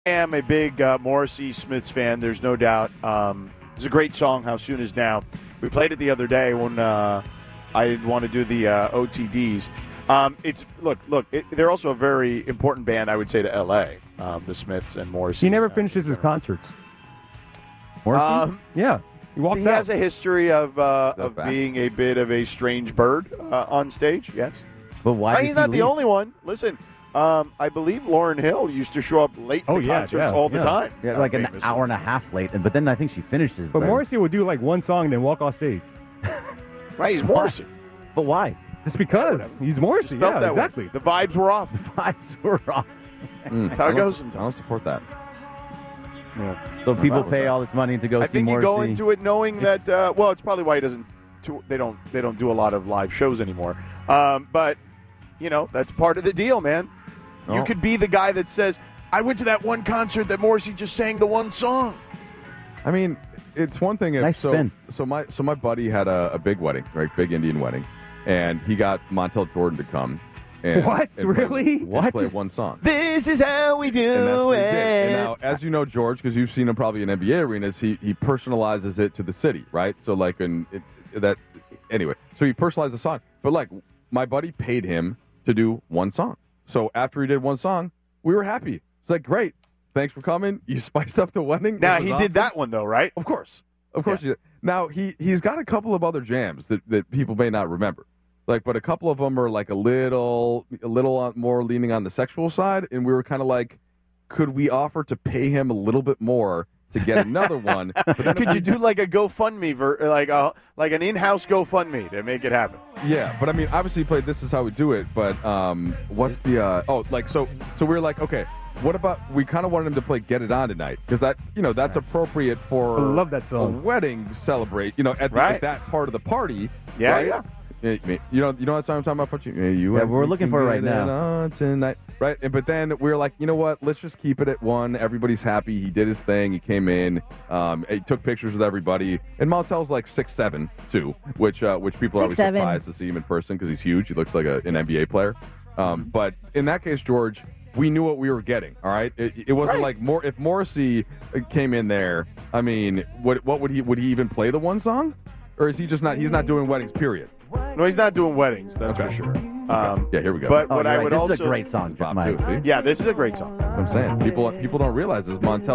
I am a big Morrissey Smiths fan. There's no doubt. It's a great song, How Soon Is Now. We played it the other day when I didn't want to do the OTDs. They're also a very important band, I would say, to L.A., the Smiths and Morrissey. He never finishes his concerts. Morrissey? Yeah. He walks out. He has a history of being a bit of a strange bird on stage, yes. But why He's not the only one. Listen, I believe Lauryn Hill used to show up late to concerts all the time. Yeah, like an hour and a half late, but then I think she finishes. But Morrissey would do like one song and then walk off stage. Right, he's Morrissey. But why? Just because he's Morrissey. Yeah, exactly. The vibes were off. The vibes were off. That's how it goes. I don't support that. Yeah. So people pay all this money to go see Morrissey. I think you go into it knowing that. It's probably why he doesn't. They don't do a lot of live shows anymore. But that's part of the deal, man. Oh. You could be the guy that says, "I went to that one concert that Morrissey just sang the one song." I mean, it's one thing. Nice spin. So my buddy had a big wedding, right? Big Indian wedding, and he got Montel Jordan to come. And, what? Really? Play one song. This is how we do it. And now, as you know, George, because you've seen him probably in NBA arenas, he personalizes it to the city, right? So so he personalized the song. But my buddy paid him to do one song. So after he did one song, we were happy. It's like, great, thanks for coming. You spiced up the wedding. Now he did that one though, right? Of course, he did. Now he's got a couple of other jams that people may not remember. But a couple of them are a little more leaning on the sexual side, and we were kind of like, could we offer to pay him a little bit more to get another one? Could you do a GoFundMe, like an in-house GoFundMe to make it happen? Yeah, but I mean, obviously, he played "This Is How We Do It," but what's the so we were like, okay, what about we kind of wanted him to play "Get It On" tonight because that's appropriate for I love that song. A wedding celebrate at that part of the party. Yeah, right? yeah. You know that song I'm talking about? We're looking for it right now. Tonight, right? But then we were like, you know what? Let's just keep it at one. Everybody's happy. He did his thing. He came in. He took pictures with everybody. And Montel's 6'7", too, which people are always surprised to see him in person because he's huge. He looks like an NBA player. But in that case, George, we knew what we were getting. All right, it wasn't like more. If Morrissey came in there, I mean, what would he even play the one song, or is he just not? He's not doing weddings. Period. No, he's not doing weddings. That's for sure. Here we go. But what I would this also is a great song, Mike. Yeah, this is a great song. I'm saying people don't realize is Montel